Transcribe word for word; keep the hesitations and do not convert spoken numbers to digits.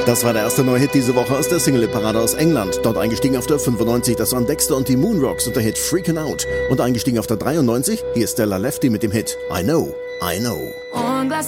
Das war der erste neue Hit diese Woche aus der Single-Parade aus England. Dort eingestiegen auf der fünfundneunzig, das waren Dexter und die Moonrocks und der Hit Freakin' Out. Und eingestiegen auf der dreiundneunzig, hier ist Stella Lefty mit dem Hit I Know, I Know.